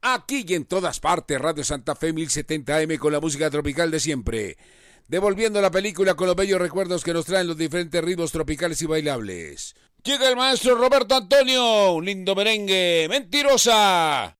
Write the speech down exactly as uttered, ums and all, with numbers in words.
Aquí y en todas partes, Radio Santa Fe mil setenta A M con la música tropical de siempre. Devolviendo la película con los bellos recuerdos que nos traen los diferentes ritmos tropicales y bailables. Llega el maestro Roberto Antonio, un lindo merengue, Mentirosa.